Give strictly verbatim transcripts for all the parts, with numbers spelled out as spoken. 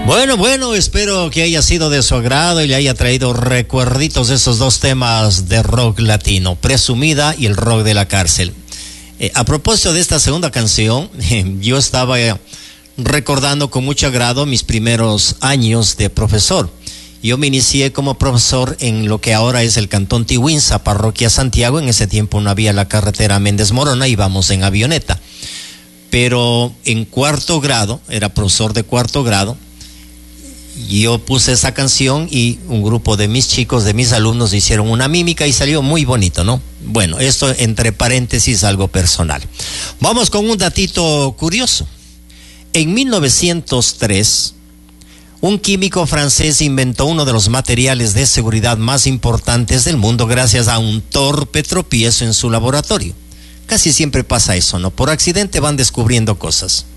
Bueno, bueno, espero que haya sido de su agrado y le haya traído recuerditos de esos dos temas de rock latino, Presumida y el rock de la cárcel. Eh, a propósito de esta segunda canción, eh, yo estaba eh, recordando con mucho agrado mis primeros años de profesor. Yo me inicié como profesor en lo que ahora es el Cantón Tihuinza, Parroquia Santiago. En ese tiempo no había la carretera Méndez Morona, íbamos en avioneta. Pero en cuarto grado, era profesor de cuarto grado, yo puse esa canción y un grupo de mis chicos, de mis alumnos, hicieron una mímica y salió muy bonito, ¿no? Bueno, esto entre paréntesis, algo personal. Vamos con un datito curioso. En mil novecientos tres, un químico francés inventó uno de los materiales de seguridad más importantes del mundo gracias a un torpe tropiezo en su laboratorio. Casi siempre pasa eso, ¿no? Por accidente van descubriendo cosas.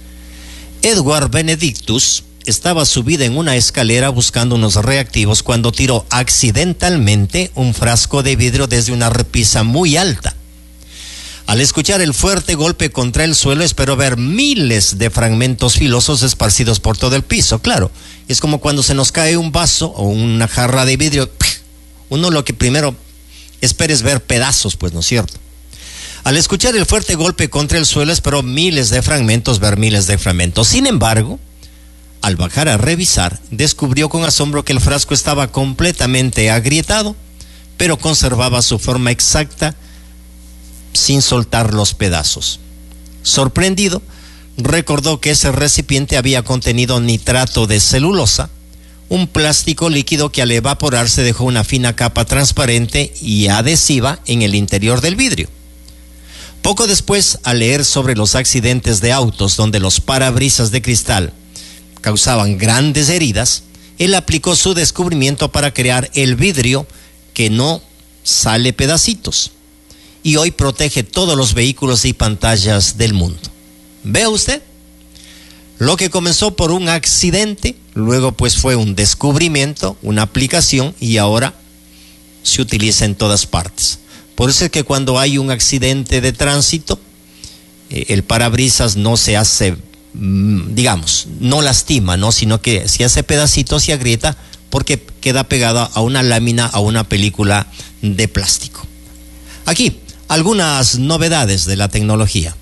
Edward Benedictus estaba subida en una escalera buscando unos reactivos cuando tiró accidentalmente un frasco de vidrio desde una repisa muy alta. Al escuchar el fuerte golpe contra el suelo, esperó ver miles de fragmentos filosos esparcidos por todo el piso. Claro, es como cuando se nos cae un vaso o una jarra de vidrio. Uno lo que primero espera es ver pedazos, pues, ¿no es cierto? Al escuchar el fuerte golpe contra el suelo, esperó miles de fragmentos, ver miles de fragmentos. Sin embargo, al bajar a revisar, descubrió con asombro que el frasco estaba completamente agrietado, pero conservaba su forma exacta sin soltar los pedazos. Sorprendido, recordó que ese recipiente había contenido nitrato de celulosa, un plástico líquido que al evaporarse dejó una fina capa transparente y adhesiva en el interior del vidrio. Poco después, al leer sobre los accidentes de autos donde los parabrisas de cristal causaban grandes heridas, él aplicó su descubrimiento para crear el vidrio que no sale pedacitos y hoy protege todos los vehículos y pantallas del mundo. ¿Vea usted? Lo que comenzó por un accidente, luego pues fue un descubrimiento, una aplicación y ahora se utiliza en todas partes. Por eso es que cuando hay un accidente de tránsito, eh, el parabrisas no se hace, digamos, no lastima, ¿no? Sino que si hace pedacitos y agrieta porque queda pegada a una lámina, a una película de plástico. Aquí, algunas novedades de la tecnología.